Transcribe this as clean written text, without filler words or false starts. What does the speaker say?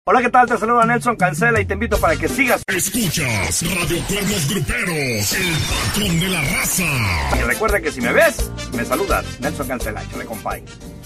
Hola, ¿qué tal? Te saluda Nelson Cancela y te invito para que sigas. Escuchas Radio Cuernos Gruperos, el patrón de la raza. Y recuerda que si me ves, me saludas. Nelson Cancela, yo le compay.